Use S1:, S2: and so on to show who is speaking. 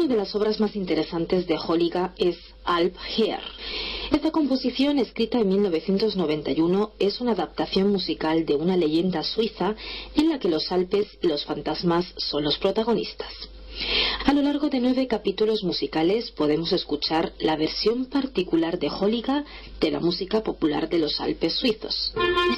S1: Una de las obras más interesantes de Holliga es Alp Here. Esta composición, escrita en 1991, es una adaptación musical de una leyenda suiza en la que los Alpes y los fantasmas son los protagonistas. A lo largo de 9 capítulos musicales podemos escuchar la versión particular de Holliga de la música popular de los Alpes suizos.